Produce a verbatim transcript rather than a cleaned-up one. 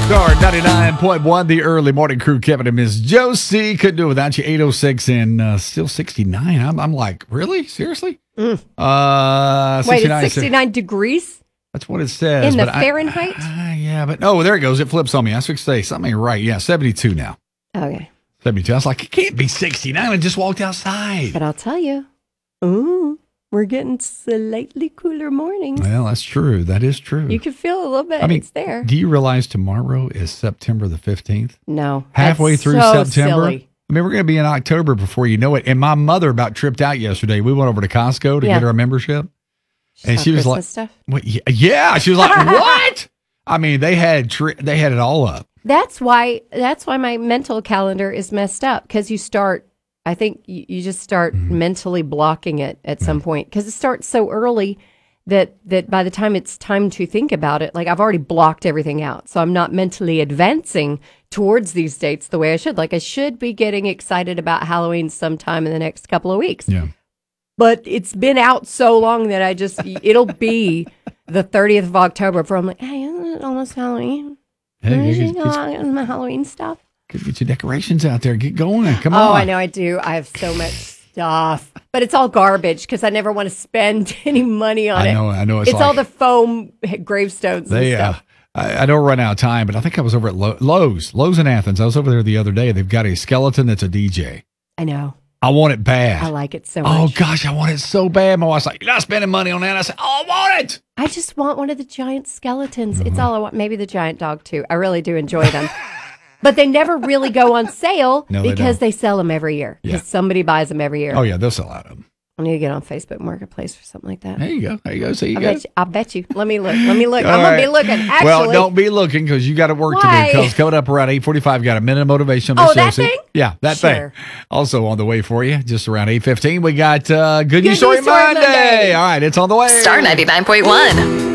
Star ninety-nine point one, the early morning crew, Kevin and Miss Josie. Couldn't do it without you. eight oh six and uh, still sixty-nine. I'm, I'm like, really? Seriously? Mm. Uh, Wait, it's sixty-nine degrees? That's what it says. In the but I- Fahrenheit? Uh, yeah, but oh, there it goes. It flips on me. I was fixing to say something ain't right. Yeah, seventy-two now. Okay. seventy-two. I was like, it can't be sixty-nine. I just walked outside. But I'll tell you, ooh, we're getting slightly cooler mornings. Well, that's true. That is true. You can feel a little bit. I mean, it's there. Do you realize tomorrow is September the fifteenth? No. Halfway that's through so September. Silly. I mean, we're going to be in October before you know it. And my mother about tripped out yesterday. We went over to Costco to Yeah. get our membership. She And saw she was Christmas like, stuff? What, yeah, yeah. She was like, what? I mean, they had tri- they had it all up. That's why. That's why my mental calendar is messed up because you start. I think you, you just start Mm-hmm. mentally blocking it at some point because it starts so early that that by the time it's time to think about it, like I've already blocked everything out, so I'm not mentally advancing towards these dates the way I should. Like I should be getting excited about Halloween sometime in the next couple of weeks. Yeah. But it's been out so long that I just it'll be the thirtieth of October before I'm like, hey, isn't it almost Halloween? Hey, Is you it get, get, on my Halloween stuff? get your decorations out there. Get going. Come Oh, on. I know I do. I have so much stuff, but it's all garbage because I never want to spend any money on I it. know. I know. It's, It's, like, all the foam gravestones They, and uh, stuff. I, I don't run out of time, but I think I was over at Lo- Lowe's. Lowe's in Athens. I was over there the other day. They've got a skeleton that's a D J. I know. I want it bad. I like it so much. Oh, gosh, I want it so bad. My wife's like, you're not spending money on that. I said, oh, I want it. I just want one of the giant skeletons. Mm-hmm. It's all I want. Maybe the giant dog too. I really do enjoy them. But they never really go on sale No, they because don't. they, sell them every year. Because Yeah. somebody buys them every year. Oh, yeah, they'll sell out of them. I need to get on Facebook Marketplace for something like that. There you go. There you go. See, you I go. bet you. I bet you. Let me look. Let me look. All I'm gonna right. be looking. Actually, Well, don't be looking because you got to work Why? to do. Because coming up around eight forty-five, got a minute of motivation. Oh, Miss that Josie. thing? Yeah, that Sure. thing. Also on the way for you, just around eight fifteen, we got uh, Good, Good News Story News Story Monday. Monday. All right, it's on the way. Star ninety-nine point one.